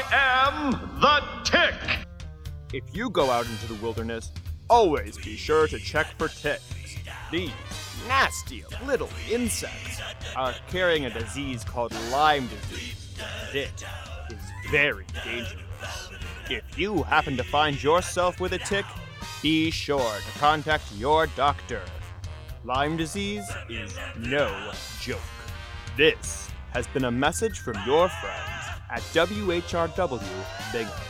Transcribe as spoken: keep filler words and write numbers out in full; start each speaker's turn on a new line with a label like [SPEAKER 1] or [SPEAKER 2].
[SPEAKER 1] am the Tick!
[SPEAKER 2] If you go out into the wilderness, always be sure to check for ticks. These nasty little insects are carrying a disease called Lyme disease. It is very dangerous. If you happen to find yourself with a tick, be sure to contact your doctor. Lyme disease is no joke. This has been a message from your friends at W H R W Big